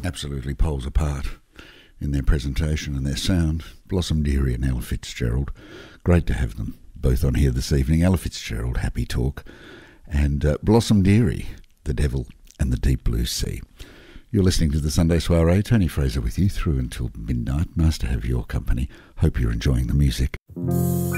absolutely poles apart in their presentation and their sound. Blossom Dearie and Ella Fitzgerald. Great to have them both on here this evening. Ella Fitzgerald, Happy Talk, and Blossom Dearie, The Devil and the Deep Blue Sea. You're listening to the Sunday Soiree. Tony Fraser with you through until midnight. Nice to have your company. Hope you're enjoying the music.